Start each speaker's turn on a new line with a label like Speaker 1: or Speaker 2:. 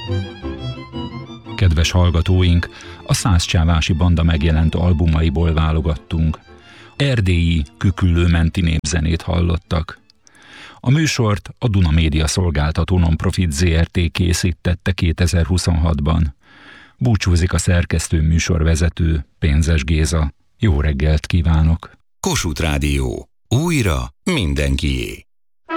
Speaker 1: Kedves hallgatóink, a Szászcsávási Banda megjelent albumaiból válogattunk. Erdélyi Küküllő-menti népzenét hallottak. A műsort a Duna Média Szolgáltató Nonprofit Zrt. Készítette 2026-ban. Búcsúzik a szerkesztő műsorvezető, Pénzes Géza. Jó reggelt kívánok!
Speaker 2: Kossuth Rádió. Újra mindenkié.